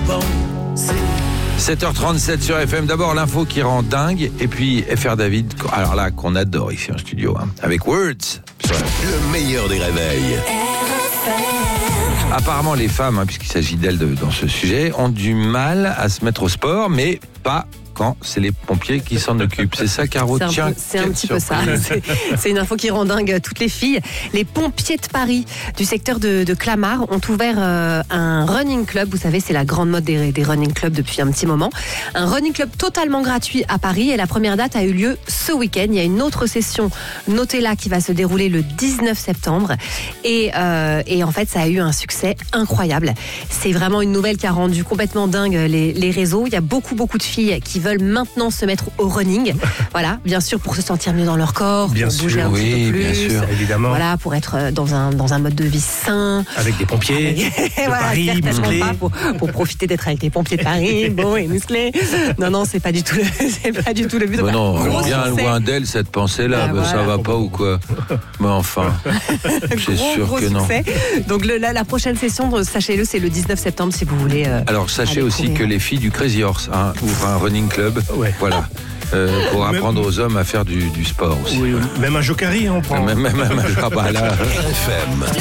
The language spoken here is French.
7h37 sur FM. D'abord l'info qui rend dingue et puis FR David, alors là qu'on adore ici en studio, avec Words. Le meilleur des réveils. Apparemment les femmes, puisqu'il s'agit d'elles dans ce sujet, ont du mal à se mettre au sport, mais pas quand c'est les pompiers qui s'en occupent. C'est ça, Caro? C'est un petit peu ça. C'est une info qui rend dingue toutes les filles. Les pompiers de Paris du secteur de Clamart ont ouvert un running club. Vous savez, c'est la grande mode des running clubs depuis un petit moment. Un running club totalement gratuit à Paris et la première date a eu lieu ce week-end. Il y a une autre session, notez-la, qui va se dérouler le 19 septembre. Et en fait, ça a eu un succès incroyable. C'est vraiment une nouvelle qui a rendu complètement dingue les réseaux. Il y a beaucoup de filles qui veulent maintenant se mettre au running. Voilà, bien sûr, pour se sentir mieux dans leur corps, bien pour bouger sûr, un petit peu plus. Bien sûr, évidemment. Voilà, pour être dans un mode de vie sain. Avec des pompiers de voilà, Paris, musclés. pas pour profiter d'être avec les pompiers de Paris, beaux et musclés. Non, c'est pas du tout le but. Bah non, Gros bien succès. loin d'elle cette pensée-là. Voilà. Ça va pas ou quoi? Mais enfin, c'est sûr gros que non. succès. Donc la prochaine session, sachez-le, c'est le 19 septembre si vous voulez. Alors sachez aller aussi courir. que les filles du Crazy Horse ouvrent un running club. Ouais. Voilà. Pour apprendre aux hommes à faire du sport aussi. Oui, même un jokari, on prend. Même là. RFM.